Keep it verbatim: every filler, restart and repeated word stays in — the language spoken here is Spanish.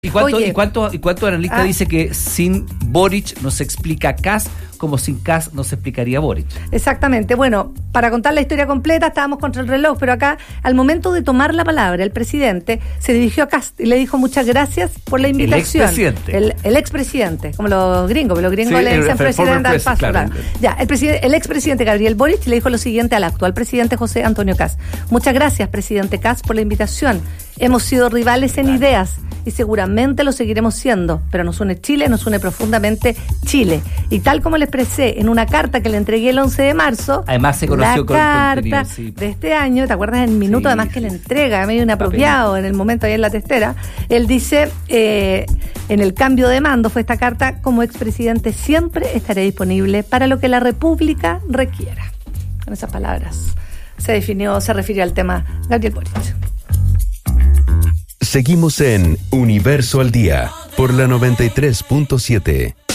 ¿Y cuánto, Oye, ¿y cuánto, y cuánto analista ah, dice que sin Boric no se explica Kast como sin Kast no se explicaría Boric? Exactamente. Bueno, para contar la historia completa estábamos contra el reloj, pero acá al momento de tomar la palabra el presidente se dirigió a Kast y le dijo muchas gracias por la invitación. El expresidente. El, el expresidente, como los gringos, pero los gringos Sí, le dicen el presidente al pres- paso. claro. Claro. Ya, el, preside- el expresidente Gabriel Boric le dijo lo siguiente al actual presidente José Antonio Kast. Muchas gracias, presidente Kast, por la invitación. Hemos sido rivales en ideas y seguramente lo seguiremos siendo, pero nos une Chile, nos une profundamente Chile. Y tal como le expresé en una carta que le entregué el once de marzo, Además se conoció la con carta contenido, sí. de este año, ¿te acuerdas? En el minuto Sí, además que sí, le sí. entrega, medio inapropiado en el momento ahí en la testera, él dice, eh, en el cambio de mando fue esta carta, como expresidente siempre estaré disponible para lo que la República requiera. Con esas palabras se definió, se refirió al tema Gabriel Boric. Seguimos en Universo al Día por la noventa y tres punto siete.